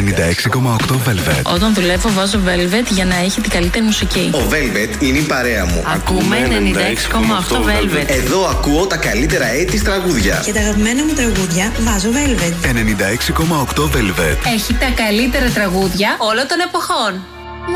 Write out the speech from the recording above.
96,8 Velvet. Όταν δουλεύω βάζω Velvet για να έχει την καλύτερη μουσική. Ο Velvet είναι η παρέα μου. Ακούμε 96,8 Velvet. Εδώ ακούω τα καλύτερα AIDS τραγούδια. Και τα αγαπημένα μου τραγούδια βάζω Velvet. 96,8 Velvet. Έχει τα καλύτερα τραγούδια όλων των εποχών.